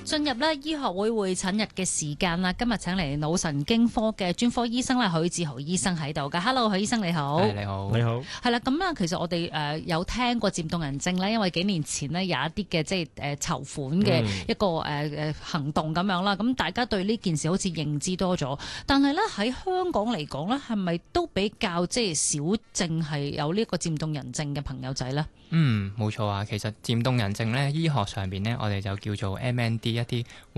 進入咧醫學會會診日嘅時間啦，今日請嚟腦神經科嘅專科醫生啦，許志豪醫生喺度噶。Hello，許醫生你好。 你好， 你好。 係啦，咁啊，其實我哋有聽過漸凍人症咧，因為幾年前呢，有一啲嘅即係籌款嘅一個行動咁樣啦，咁大家對呢件事好似認知多咗，但係咧喺香港嚟講咧，係咪都比較即係少症係有呢個漸凍人症嘅朋友仔咧？ 冇錯啊。其實漸凍人症咧，醫學上邊咧，我哋就叫做 MND 一啲